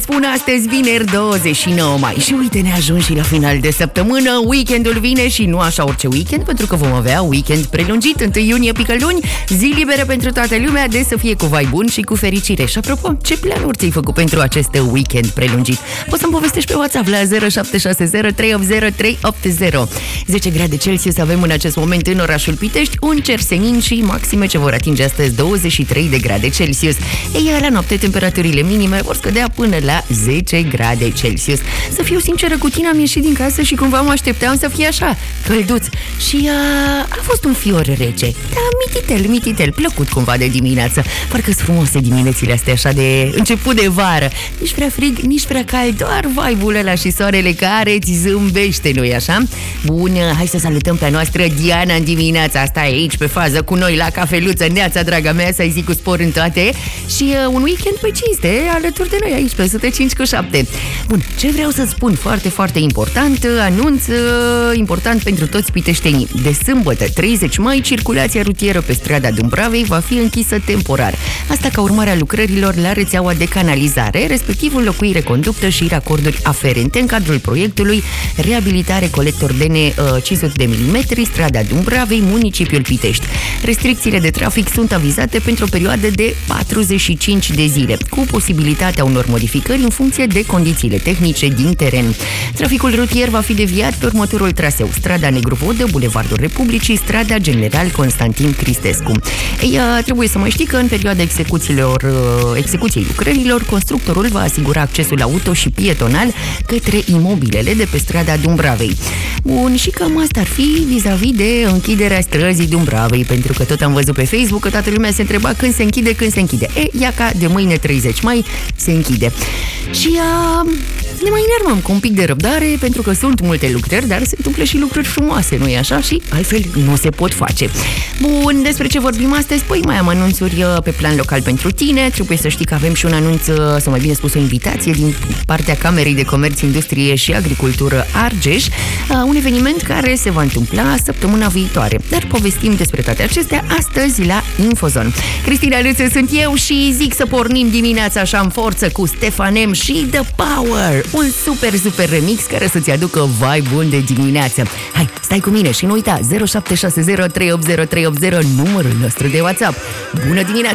Spun astăzi vineri 29 mai și uite, ne ajung și la final de săptămână. Weekendul vine și nu așa orice weekend, pentru că vom avea weekend prelungit. 1 iunie pică luni, zi liberă pentru toată lumea, de să fie cu vai bun și cu fericire. Și apropo, ce planuri ți-ai făcut pentru acest weekend prelungit? Poți să-mi povestești pe WhatsApp la 0760 380 380. 10 grade Celsius avem în acest moment în orașul Pitești, un cer senin și maxime ce vor atinge astăzi 23 de grade Celsius. Iar la noapte temperaturile minime vor scădea până la 10 grade Celsius. Să fiu sinceră cu tine, am ieșit din casă și cumva mă așteptam să fie așa, călduț. Și a fost un fior rece, dar mititel, plăcut cumva de dimineață. Parcă sunt frumoase diminețile astea așa de început de vară. Nici prea frig, nici prea cald, doar vibe-ul ăla și soarele care ți zâmbește, nu-i așa? Bun, hai să salutăm pe a noastră Diana în dimineața asta aici pe fază cu noi la cafeluță. Neața, draga mea, să-i zic cu spor în toate. Și un weekend pe cinste alături de noi aici pe 105.7. Bun, ce vreau să spun, foarte important, anunț important pentru toți piteștenii. De sâmbătă, 30 mai, circulația rutieră pe strada Dumbravei va fi închisă temporar. Asta ca urmare a lucrărilor la rețeaua de canalizare, respectiv înlocuire conductă și racorduri aferente în cadrul proiectului Reabilitare colector DN 500 de mm, strada Dumbravei, municipiul Pitești. Restricțiile de trafic sunt avizate pentru o perioadă de 45 de zile, cu posibilitatea unor modificări în funcție de condițiile tehnice din teren. Traficul rutier va fi deviat pe următorul traseu: strada Negru Vodă, Bulevardul Republicii, strada General Constantin Cristescu. Trebuie să mai știi că în perioada execuției lucrărilor, constructorul va asigura accesul auto și pietonal către imobilele de pe strada Dumbravei. Bun, și cam asta ar fi vis-a-vis de închiderea străzii Dumbravei, pentru că tot am văzut pe Facebook că toată lumea se întreba când se închide. Ia ca de mâine 30 mai se închide. Și ne mai enervăm cu un pic de răbdare, pentru că sunt multe lucrări, dar se întâmplă și lucruri frumoase, nu-i așa? Și altfel nu se pot face. Bun, despre ce vorbim astăzi? Păi mai am anunțuri pe plan local pentru tine. Trebuie să știi că avem și un anunț, sau mai bine spus o invitație din partea Camerei de Comerț, Industrie și Agricultură Argeș, un eveniment care se va întâmpla săptămâna viitoare. Dar povestim despre toate acestea astăzi la Infozon. Cristina Râță sunt eu și zic să pornim dimineața așa în forță cu Stefanem și The Power, un super remix care să-ți aducă vibe bun de dimineață. Hai, stai cu mine și nu uita, 0760 380 380, numărul nostru de WhatsApp. Bună dimineața!